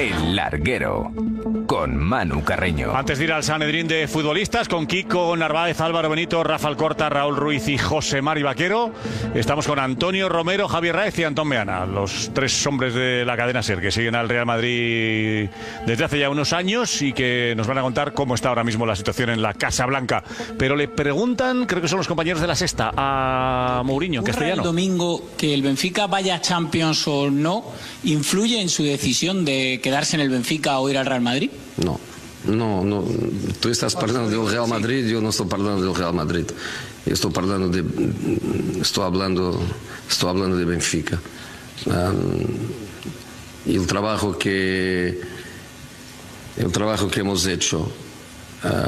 El Larguero, con Manu Carreño. Antes de ir al Sanedrín de futbolistas, con Kiko Narváez, Álvaro Benito, Rafa Alcorta, Raúl Ruiz y José Mari Vaquero, estamos con Antonio Romero, Javier Raez y Antón Meana, los tres hombres de la cadena SER que siguen al Real Madrid desde hace ya unos años y que nos van a contar cómo está ahora mismo la situación en la Casa Blanca. Pero le preguntan, creo que son los compañeros de La Sexta, a Mourinho, en castellano. El domingo, que el Benfica vaya a Champions o no, ¿influye en su decisión de quedarse en el Benfica o ir al Real Madrid? No. Tú estás hablando del Real Madrid, yo no estoy hablando del Real Madrid. Yo estoy hablando de Benfica. Y el trabajo que hemos hecho